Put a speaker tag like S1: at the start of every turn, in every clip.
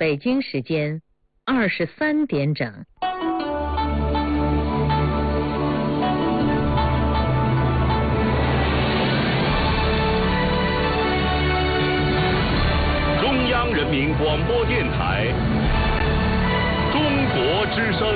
S1: 北京时间23点整。
S2: 中央人民广播电台中国之声。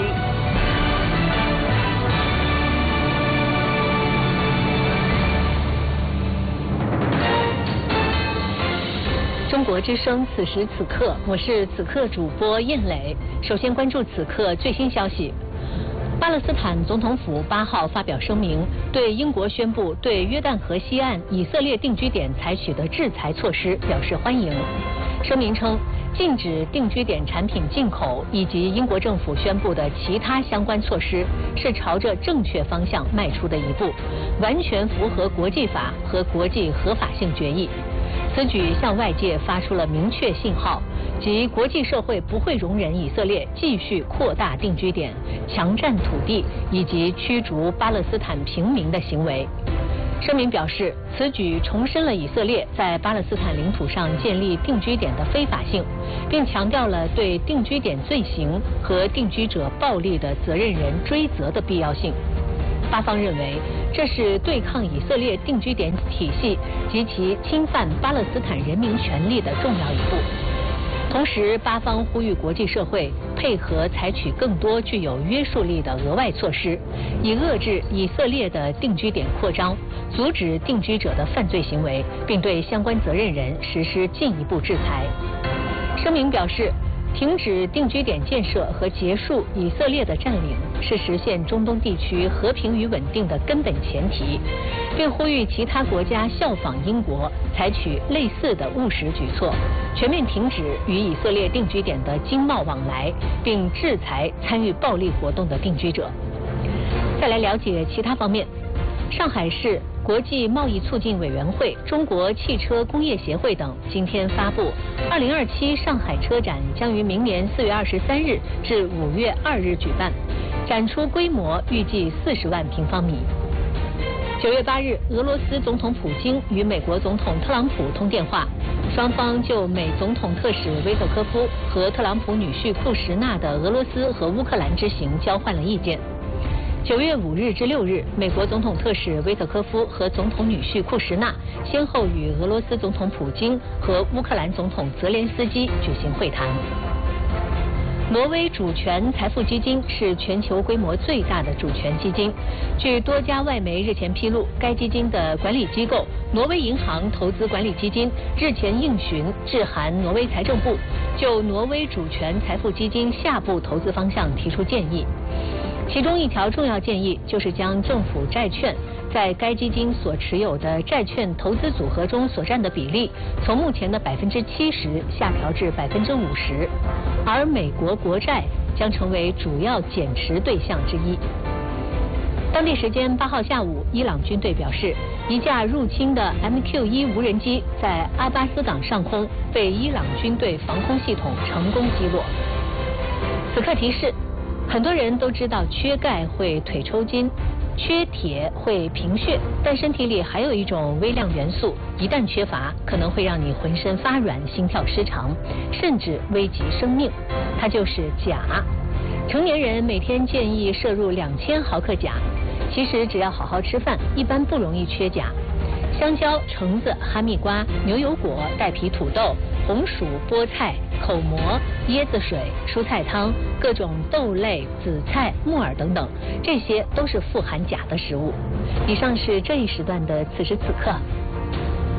S3: 中国之声，此时此刻，我是此刻主播燕磊。首先关注此刻最新消息。巴勒斯坦总统府8号发表声明，对英国宣布对约旦河西岸以色列定居点采取的制裁措施表示欢迎。声明称，禁止定居点产品进口以及英国政府宣布的其他相关措施是朝着正确方向迈出的一步，完全符合国际法和国际合法性决议。此举向外界发出了明确信号，即国际社会不会容忍以色列继续扩大定居点、强占土地以及驱逐巴勒斯坦平民的行为。声明表示，此举重申了以色列在巴勒斯坦领土上建立定居点的非法性，并强调了对定居点罪行和定居者暴力的责任人追责的必要性。巴方认为，这是对抗以色列定居点体系及其侵犯巴勒斯坦人民权利的重要一步。同时，巴方呼吁国际社会配合采取更多具有约束力的额外措施，以遏制以色列的定居点扩张，阻止定居者的犯罪行为，并对相关责任人实施进一步制裁。声明表示，停止定居点建设和结束以色列的占领是实现中东地区和平与稳定的根本前提，并呼吁其他国家效仿英国，采取类似的务实举措，全面停止与以色列定居点的经贸往来，并制裁参与暴力活动的定居者。再来了解其他方面。上海市国际贸易促进委员会、中国汽车工业协会等今天发布，2027上海车展将于明年4月23日至5月2日举办，展出规模预计40万平方米。9月8日，俄罗斯总统普京与美国总统特朗普通电话，双方就美总统特使维特科夫和特朗普女婿库什纳的俄罗斯和乌克兰之行交换了意见。9月5日至6日，美国总统特使维特科夫和总统女婿库什纳先后与俄罗斯总统普京和乌克兰总统泽连斯基举行会谈。挪威主权财富基金是全球规模最大的主权基金。据多家外媒日前披露，该基金的管理机构挪威银行投资管理基金日前应询致函挪威财政部，就挪威主权财富基金下步投资方向提出建议。其中一条重要建议就是将政府债券在该基金所持有的债券投资组合中所占的比例，从目前的70%下调至50%，而美国国债将成为主要减持对象之一。当地时间8号下午，伊朗军队表示，一架入侵的 MQ-1无人机在阿巴斯港上空被伊朗军队防空系统成功击落。此刻提示，很多人都知道缺钙会腿抽筋，缺铁会贫血，但身体里还有一种微量元素，一旦缺乏，可能会让你浑身发软、心跳失常，甚至危及生命。它就是钾。成年人每天建议摄入2000毫克钾，其实只要好好吃饭，一般不容易缺钾。香蕉、橙子、哈密瓜、牛油果、带皮土豆、红薯、菠菜、口蘑、椰子水、蔬菜汤、各种豆类、紫菜、木耳等等，这些都是富含钾的食物。以上是这一时段的此时此刻，